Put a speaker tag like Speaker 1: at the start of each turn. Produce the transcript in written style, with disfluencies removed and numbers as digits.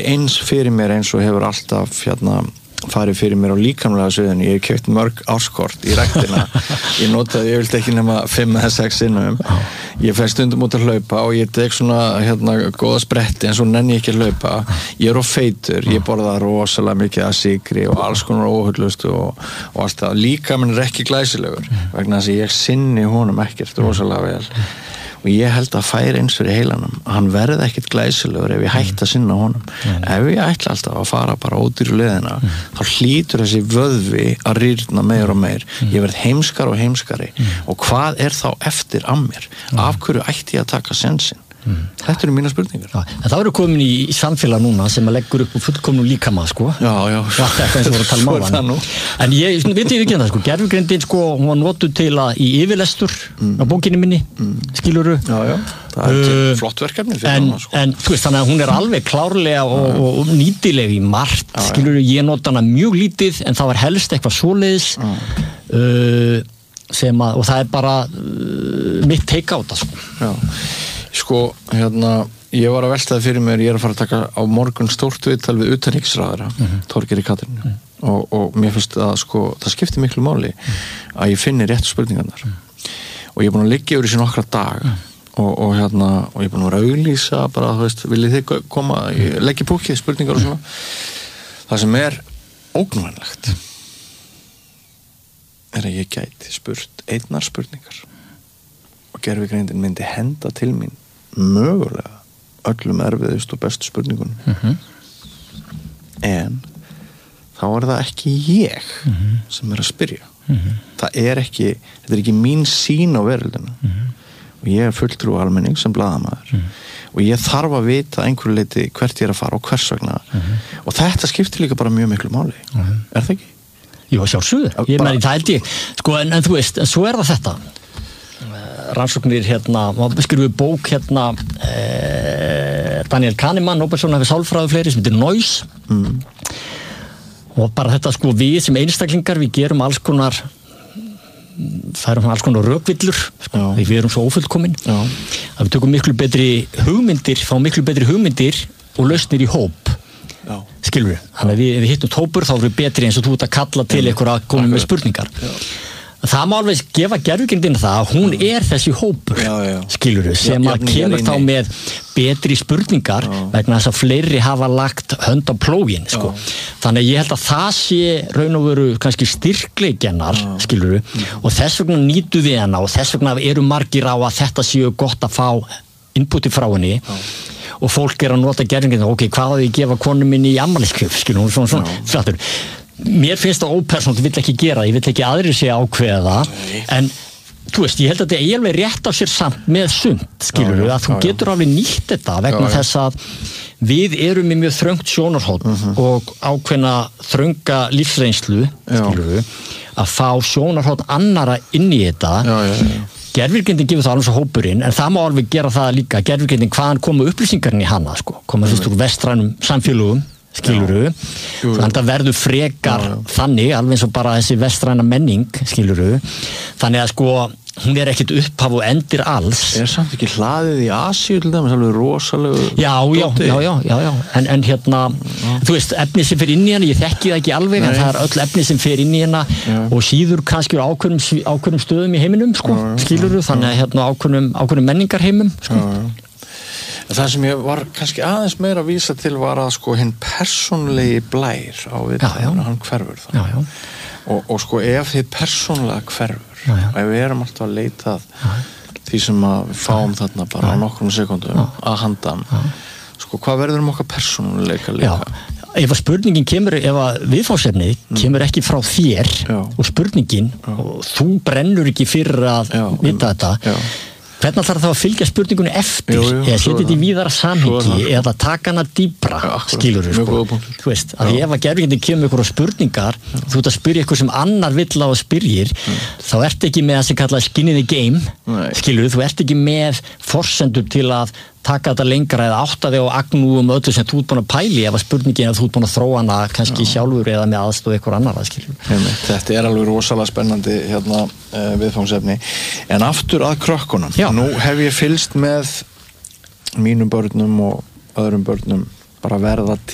Speaker 1: eins fyrir mér eins og hefur alltaf farið fyrir mér á líkamlega sviðinu. Ég hef keypt mörg árskort í ræktina. Ég notaði yfirleitt ekki nema 5 eða 6 sinnum. Ég fer stundum út að hlaupa og ég tek svona góða spretti en svo nenni ég ekki að hlaupa. Ég of feitur, ég borða rosalega mikið af sykri og alls konar óhullust og allt það. Líkaminn ekki glæsilegur vegna þess að ég sinni honum ekkert rosalega vel. Og ég held að færi eins fyrir heilanum að hann verði ekkert glæsilegur ef ég hætti að sinna honum. Ef ég ætla alltaf að fara bara út í leiðina þá hlýtur þessi vöðvi að rýrna meir og meir. Ég verð heimskar og heimskari og hvað þá eftir að mér? Af hverju ætti ég að taka sensinn? Þetta eru mínar spurningar.
Speaker 2: En það eru komin í samfélag núna sem að leggur upp fullkomnum líkama, sko.
Speaker 1: Já.
Speaker 2: Þetta eins og voru að tala áðan. En ég veit ekki það, sko. Gervigreindin, sko, hún var notuð til að í yfirlestur á bókinni minni, skilurðu.
Speaker 1: Já. Það flott verkefni fyrir hana, sko.
Speaker 2: En þú veist, þannig að hún alveg klárlega og nýtileg í margt, skilurðu. Ég nota hana mjög lítið, en það var helst eitthvað svoleiðis og það bara mitt take á það, sko.
Speaker 1: Já. Sko, ég var að veltaði fyrir mér, ég að fara að taka á morgun stórt viðtal við utanríkisráðherra, Þorgeiri Katrínu, og mér finnst að, sko, það skiptir miklu máli að ég finni réttu spurningarnar. Og ég er búin að liggja yfir í nokkra daga og ég er búin að auglýsa bara, þú veist, viljið þið koma, leggja búkið, spurningar og svona. Það sem ógnvænlegt að ég gæti spurt einnar spurningar og gervigreindin myndi henda til mín mögulega öllum erfiðust og bestu spurningunum en þá það ekki ég sem að spyrja þetta er ekki mín sýn á veröldina og ég fulltrúi almenning sem blaðamaður og ég þarf að vita einhverju leyti hvert ég að fara og hvers vegna og þetta skiptir líka bara mjög miklu máli það ekki?
Speaker 2: Jú, sjálfsögðu, ég meni það held ég sko, en þú veist, en svo það þetta rannsóknir maður skrifuð bók Daniel Kahneman, Nobelsson hefur sálfræði fleiri sem heitir Noise og bara þetta sko við sem einstaklingar við gerum alls konar færum alls konar rökvillur sko, því við erum svo ófullkomin að við tökum miklu betri hugmyndir og lausnir í hóp skilur við, þannig að við hittum hópur þá erum við betri eins og þú ert að kalla til ykkur að koma með spurningar það má alveg gefa gervigreindin það að hún þessi hópur skilurðu, sem að kemur þá með betri spurningar vegna þess að fleiri hafa lagt hönd á plógin sko. Þannig að ég held að það sé raun og veru kannski styrkleikjannar skilurðu, og þess vegna nýtu við hana og þess vegna eru margir á að þetta séu gott að fá inputi frá henni og fólk að nota gervigreindin, ok, hvað á ég að gefa konu minni í afmæliskjöf, skilurðu, svona flattur. Mér finnst það ópersónult, ég vill ekki gera, ég vill ekki aðrir sé ákveða en þú veist, ég held að þetta alveg rétt á sér samt með sumt, skilurðu, að þú getur alveg nýtt þetta vegna þess að við erum í mjög þröngt sjónarhorn og ákveðna þrönga lífsreynslu, skilurðu, að fá sjónarhorn annara inn í þetta. Gervigreindin gefur það alveg svo hópurinn, en það má alveg gera það líka, gervigreindin hvaðan koma upplýsingarnir í hana, sko, koma fyrst úr vestrænum samfélögum, skilurðu, þannig að verður frekar þannig, alveg eins og bara þessi vestræna menning, skilurðu, þannig að sko, hún ekkert upphaf og endir alls.
Speaker 1: Samt ekki hlaðið í Asíu til dæmis, alveg rosalegu
Speaker 2: Já, en þú veist, efni sem fer inn í hana, ég þekki það ekki alveg, en það öll efni sem fer inn í hana og síður kannski á ákveðnum stöðum í heiminum, sko, skilurðu, þannig að ákveðnum menningarheimum, sko.
Speaker 1: Það sem ég var kannski aðeins meira að vísa til var að sko hinn persónulegi blær á viðtalinu, hann hverfur það. Og sko ef þið persónulega hverfur, ef við erum alltaf að leita því sem að við fáum þarna bara á nokkrum sekundum að handan, sko hvað verður okkar persónuleika líka?
Speaker 2: Ef að spurningin kemur, ef að viðfangsefnið kemur ekki frá þér og spurningin, og þú brennur ekki fyrir að vita þetta, hvernig ætlar það að fylgja spurningunni eftir eða setja þetta í víðara samhengi eða taka hana dýpra, skilurðu sko. Þú veist, að ef að gervigreindin kemur ykkur á spurningar, þú ert að spyrja ykkur sem annar vill á að spyrjir, þá ert ekki með það sem kallað skin in the game, skilurðu, þú ert ekki með forsendur til að taka þetta lengra eða átta þig á agnúum öllu sem þú ert búin að pæli ef að spurningin að þú ert búin að þróa hana kannski sjálfur eða með aðstoð ykkur annar, skilurðu.
Speaker 1: Þetta alveg rosalega spennandi viðfangsefni. En aftur að krökkunum. Nú hef ég fylgst með mínum börnum og öðrum börnum bara verða